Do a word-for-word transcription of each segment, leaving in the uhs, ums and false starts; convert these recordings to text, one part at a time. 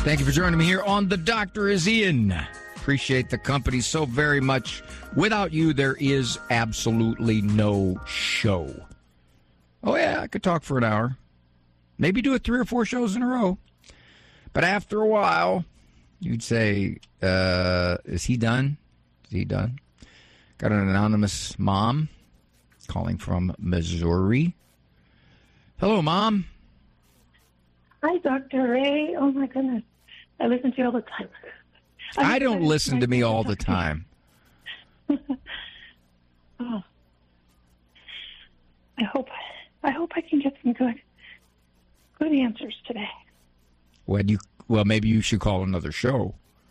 Thank you for joining me here on The Doctor Is In. Appreciate the company so very much. Without you, there is absolutely no show. Oh, yeah, I could talk for an hour. Maybe do it three or four shows in a row. But after a while, you'd say, uh, is he done? Is he done? Got an anonymous mom calling from Missouri. Hello, Mom. Hi, Doctor Ray. Oh, my goodness. I listen to you all the time. I don't listen to me all the time. Oh. I hope I hope I can get some good good answers today. Well, you well maybe you should call another show.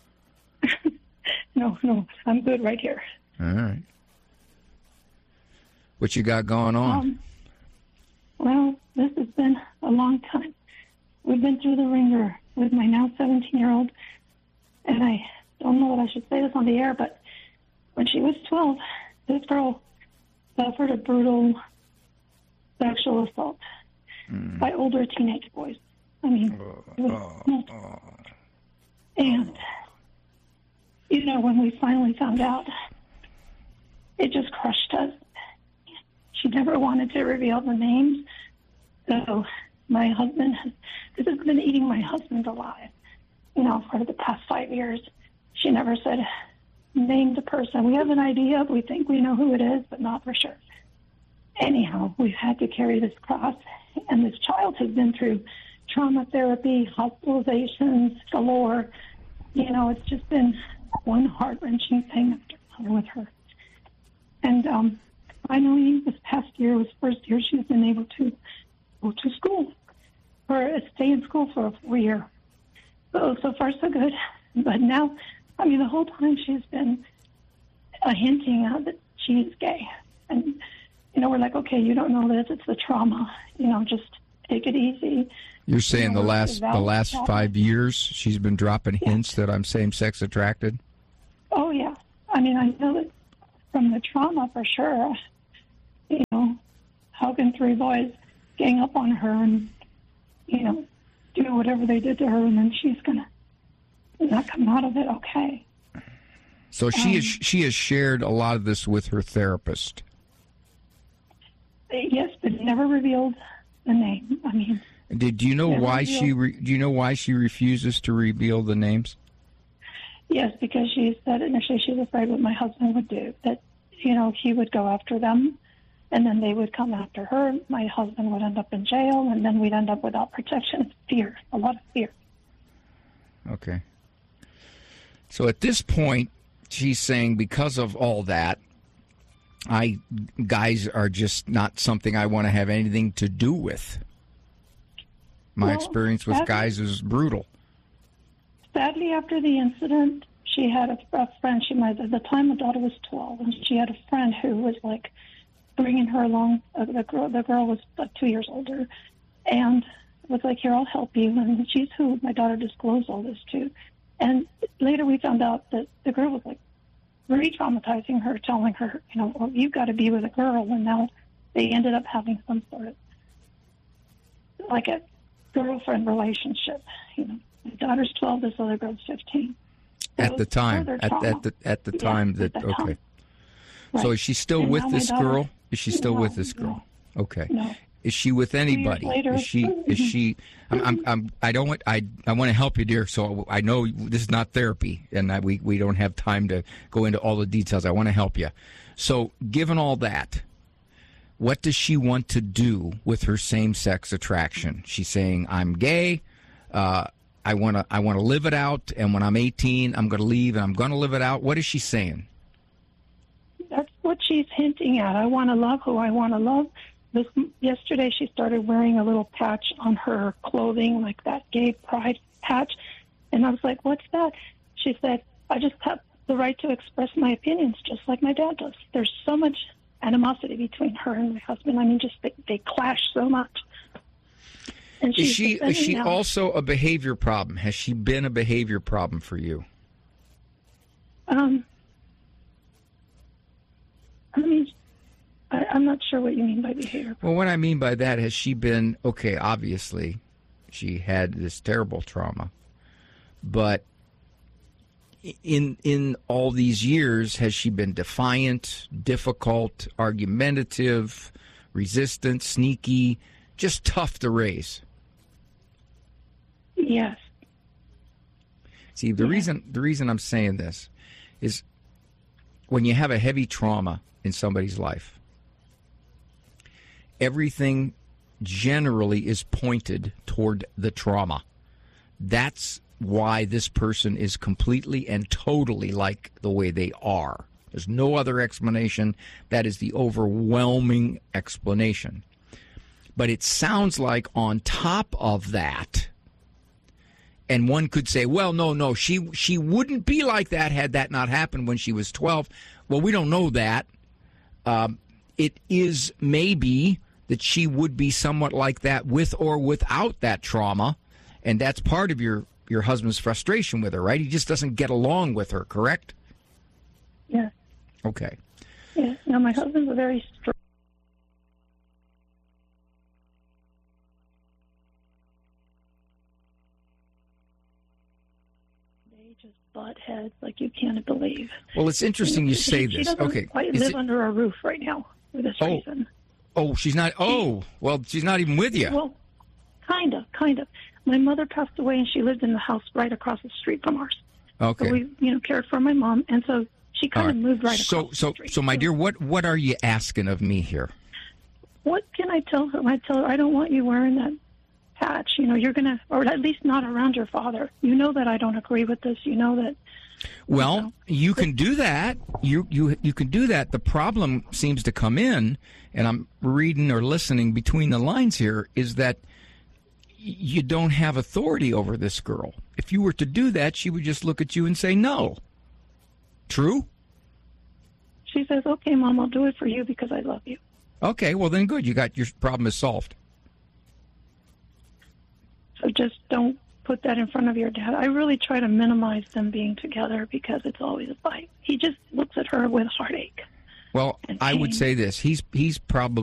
no, no, I'm good right here. All right. What you got going on? Um, well, this has been a long time. We've been through the ringer with my now seventeen-year-old, and I don't know that I should say this on the air, but when she was twelve, this girl suffered a brutal sexual assault mm. by older teenage boys. I mean, it was multiple. And, you know, when we finally found out, it just crushed us. She never wanted to reveal the names, so my husband, this has been eating my husband alive, you know, for the past five years. She never said, name the person. We have an idea. We think we know who it is, but not for sure. Anyhow, we've had to carry this cross, and this child has been through trauma therapy, hospitalizations, galore. You know, it's just been one heart-wrenching thing after another with her. And um, finally, this past year was the first year she's been able to go to school, or stay in school for a full year. So, so far, so good. But now, I mean, the whole time she's been uh, hinting at that she's gay. And, you know, we're like, okay, you don't know this. It's the trauma. You know, just take it easy. You're saying you know, the last the last trauma. five years she's been dropping yeah. hints that I'm same-sex attracted? Oh, yeah. I mean, I know that from the trauma for sure. You know, how can three boys gang up on her and, you know, do whatever they did to her, and then she's going to not come out of it okay. So she um, has, she has shared a lot of this with her therapist. Yes, but never revealed the name. I mean, did do you know why revealed. she re, do you know why she refuses to reveal the names? Yes, because she said initially she's afraid what my husband would do, that, you know, he would go after them, and then they would come after her. My husband would end up in jail, and then we'd end up without protection. It's fear, a lot of fear. Okay. So at this point, she's saying because of all that, I guys are just not something I want to have anything to do with. My well, experience with sadly, guys is brutal. Sadly, after the incident, she had a, a friend. She might, at the time, my daughter was twelve, and she had a friend who was like bringing her along. Uh, the girl, the girl was like two years older, and was like, "Here, I'll help you." And she's who my daughter disclosed all this to. And later, we found out that the girl was like re-traumatizing her, telling her, you know, well, you've got to be with a girl. And now they ended up having some sort of like a girlfriend relationship. You know, my daughter's twelve, this other girl's fifteen. So at the time, at, at the at the time yeah, that, that okay. Time. Right. So is she still and with this daughter, girl? Is she still no, with this girl? No, okay. No. Is she with anybody? Later, is she? Is she? I'm, I'm. I'm. I don't want. I. I want to help you, dear. So I know this is not therapy, and I, we we don't have time to go into all the details. I want to help you. So, given all that, what does she want to do with her same-sex attraction? She's saying, "I'm gay. Uh, I want to. I want to live it out. And when I'm eighteen, I'm going to leave, and I'm going to live it out." What is she saying? That's what she's hinting at. I want to love who I want to love. This, yesterday, she started wearing a little patch on her clothing, like that gay pride patch. And I was like, what's that? She said, I just have the right to express my opinions, just like my dad does. There's so much animosity between her and my husband. I mean, just they, they clash so much. And is she, is she now. also a behavior problem? Has she been a behavior problem for you? Um, I mean... I, I'm not sure what you mean by behavior. Well, what I mean by that, has she been, okay, obviously, she had this terrible trauma, but in in all these years, has she been defiant, difficult, argumentative, resistant, sneaky, just tough to raise? Yes. See, the Yeah. reason the reason I'm saying this is when you have a heavy trauma in somebody's life, everything generally is pointed toward the trauma. That's why this person is completely and totally like the way they are. There's no other explanation. That is the overwhelming explanation. But it sounds like on top of that, and one could say, well, no, no, she she wouldn't be like that had that not happened when she was twelve. Well, we don't know that. Um, it is maybe that she would be somewhat like that with or without that trauma, and that's part of your, your husband's frustration with her, right? He just doesn't get along with her, correct? Yes. Okay. Yes. Now, my husband's a very strong. They just butt heads like you can't believe. Well, it's interesting you She- say she this. doesn't Okay. quite Is live it- under our roof right now for this Oh. reason. oh, she's not. Oh, well, she's not even with you. Well, kind of, kind of. My mother passed away, and she lived in the house right across the street from ours. Okay. So we, you know, cared for my mom, and so she kind All of moved right so, across so, the street. so, my dear, what, what are you asking of me here? What can I tell her? I tell her I don't want you wearing that patch. You know, you're gonna, or at least not around your father. You know that I don't agree with this. You know that. Well, you know. you can do that. You you you can do that. The problem seems to come in, and I'm reading or listening between the lines here, is that you don't have authority over this girl. If you were to do that, she would just look at you and say no. True? She says, "Okay, Mom, I'll do it for you because I love you." Okay, well then good. You got your problem is solved. So just don't put that in front of your dad. I really try to minimize them being together because it's always a fight. He just looks at her with heartache. Well, And I would pain. say this. He's he's probably